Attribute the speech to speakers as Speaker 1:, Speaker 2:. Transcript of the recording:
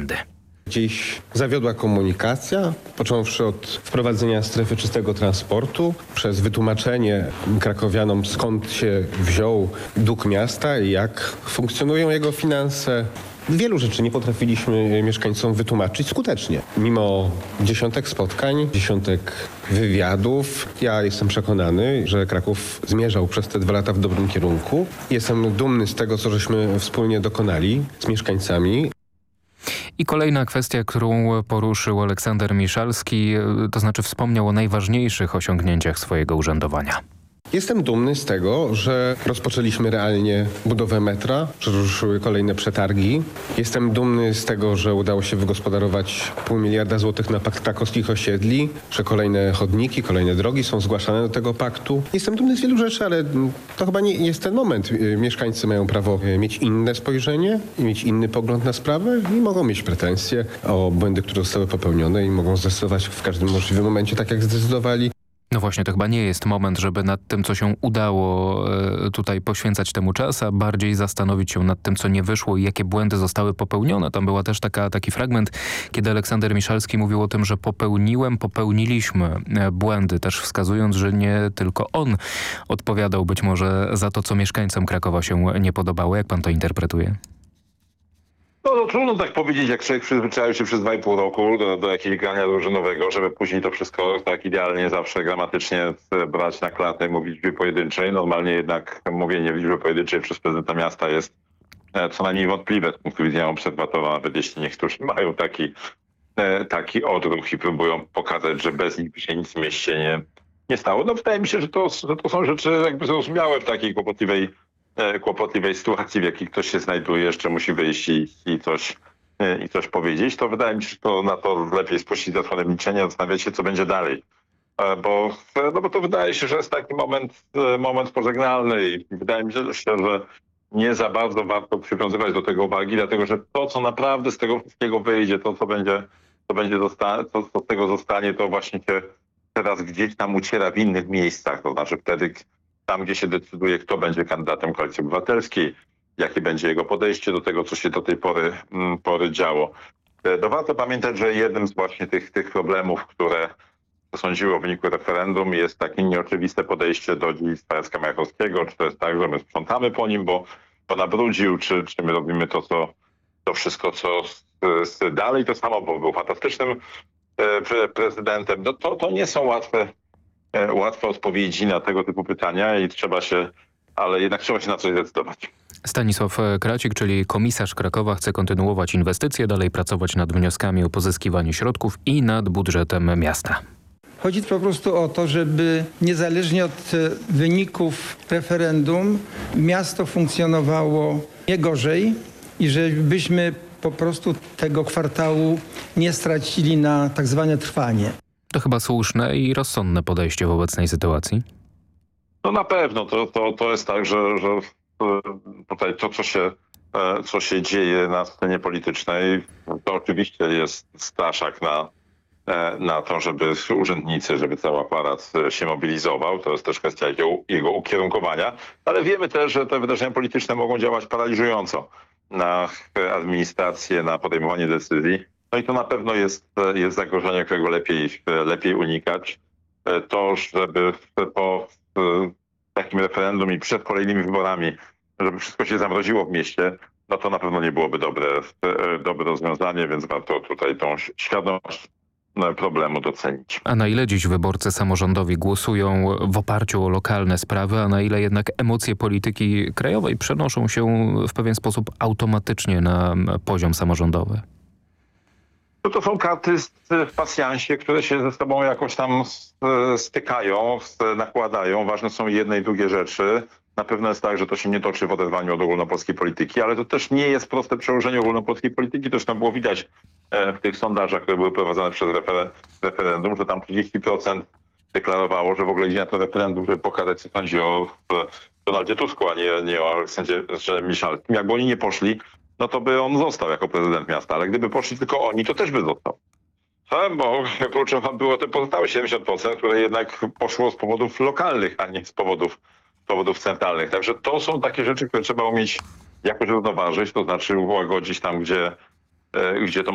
Speaker 1: błędy.
Speaker 2: Gdzieś zawiodła komunikacja, począwszy od wprowadzenia strefy czystego transportu, przez wytłumaczenie krakowianom, skąd się wziął dług miasta i jak funkcjonują jego finanse. Wielu rzeczy nie potrafiliśmy mieszkańcom wytłumaczyć skutecznie. Mimo dziesiątek spotkań, dziesiątek wywiadów, ja jestem przekonany, że Kraków zmierzał przez te 2 lata w dobrym kierunku. Jestem dumny z tego, co żeśmy wspólnie dokonali z mieszkańcami.
Speaker 1: I kolejna kwestia, którą poruszył Aleksander Miszalski, to znaczy wspomniał o najważniejszych osiągnięciach swojego urzędowania.
Speaker 2: Jestem dumny z tego, że rozpoczęliśmy realnie budowę metra, że ruszyły kolejne przetargi. Jestem dumny z tego, że udało się wygospodarować 500 miliarda złotych na pakt krakowskich osiedli, że kolejne chodniki, kolejne drogi są zgłaszane do tego paktu. Jestem dumny z wielu rzeczy, ale to chyba nie jest ten moment. Mieszkańcy mają prawo mieć inne spojrzenie i mieć inny pogląd na sprawę i mogą mieć pretensje o błędy, które zostały popełnione i mogą zdecydować w każdym możliwym momencie tak, jak zdecydowali.
Speaker 1: No właśnie, to chyba nie jest moment, żeby nad tym, co się udało tutaj poświęcać temu czas, a bardziej zastanowić się nad tym, co nie wyszło i jakie błędy zostały popełnione. Tam była też taki fragment, kiedy Aleksander Miszalski mówił o tym, że popełniliśmy błędy, też wskazując, że nie tylko on odpowiadał być może za to, co mieszkańcom Krakowa się nie podobało. Jak pan to interpretuje?
Speaker 3: No trudno tak powiedzieć, jak człowiek przyzwyczaił się przez 2,5 roku do jakiegoś grania drużynowego, żeby później to wszystko tak idealnie zawsze gramatycznie brać na klatę i mówić w liczbie pojedynczej. Normalnie jednak mówienie w liczbie pojedynczej przez prezydenta miasta jest co najmniej wątpliwe z punktu widzenia obserwatora, nawet jeśli niektórzy mają taki odruch i próbują pokazać, że bez nich by się nic w mieście nie stało. No wydaje mi się, że to są rzeczy jakby zrozumiałe w takiej kłopotliwej sytuacji, w jakiej ktoś się znajduje, jeszcze musi wyjść i coś powiedzieć, to wydaje mi się, że na to lepiej spuścić zasłonę milczenia, zastanawiać się, co będzie dalej. Bo to wydaje się, że jest taki moment pożegnalny i wydaje mi się, że nie za bardzo warto przywiązywać do tego uwagi, dlatego że to, co naprawdę z tego wszystkiego wyjdzie, co z tego zostanie, to właśnie się teraz gdzieś tam uciera w innych miejscach, to znaczy wtedy tam, gdzie się decyduje, kto będzie kandydatem Koalicji Obywatelskiej, jakie będzie jego podejście do tego, co się do tej pory działo. To warto pamiętać, że jednym z właśnie tych problemów, które sądziły o wyniku referendum, jest takie nieoczywiste podejście do dziedzictwa Jacka Majchrowskiego. Czy to jest tak, że my sprzątamy po nim, bo nabrudził, czy my robimy to wszystko, co dalej. To samo, bo był fantastycznym prezydentem. No to nie są łatwe odpowiedzi na tego typu pytania ale jednak trzeba się na coś zdecydować.
Speaker 1: Stanisław Kracik, czyli komisarz Krakowa, chce kontynuować inwestycje, dalej pracować nad wnioskami o pozyskiwanie środków i nad budżetem miasta.
Speaker 4: Chodzi po prostu o to, żeby niezależnie od wyników referendum miasto funkcjonowało nie gorzej i żebyśmy po prostu tego kwartału nie stracili na tak zwane trwanie.
Speaker 1: To chyba słuszne i rozsądne podejście w obecnej sytuacji.
Speaker 3: No na pewno. To jest tak, że tutaj to, co się dzieje na scenie politycznej, to oczywiście jest straszak na to, żeby urzędnicy, żeby cały aparat się mobilizował. To jest też kwestia jego ukierunkowania. Ale wiemy też, że te wydarzenia polityczne mogą działać paraliżująco na administrację, na podejmowanie decyzji. No i to na pewno jest zagrożenie, którego lepiej unikać. To, żeby po takim referendum i przed kolejnymi wyborami, żeby wszystko się zamroziło w mieście, no to na pewno nie byłoby dobre rozwiązanie, więc warto tutaj tą świadomość problemu docenić.
Speaker 1: A na ile dziś wyborcy samorządowi głosują w oparciu o lokalne sprawy, a na ile jednak emocje polityki krajowej przenoszą się w pewien sposób automatycznie na poziom samorządowy?
Speaker 3: To są karty w pasjansie, które się ze sobą jakoś tam stykają, nakładają. Ważne są jedne i drugie rzeczy. Na pewno jest tak, że to się nie toczy w oderwaniu od ogólnopolskiej polityki, ale to też nie jest proste przełożenie ogólnopolskiej polityki. Też tam było widać w tych sondażach, które były prowadzone przez referendum, że tam 30% deklarowało, że w ogóle idzie na to referendum, żeby pokazać, co sądzi o Donaldzie Tusku, a nie o Aleksandrze Miszalskim. Jakby oni nie poszli, no to by on został jako prezydent miasta, ale gdyby poszli tylko oni, to też by został. Bo kluczem było te pozostałe 70%, które jednak poszło z powodów lokalnych, a nie z powodów centralnych. Także to są takie rzeczy, które trzeba umieć jakoś równoważyć, to znaczy ułagodzić tam, gdzie to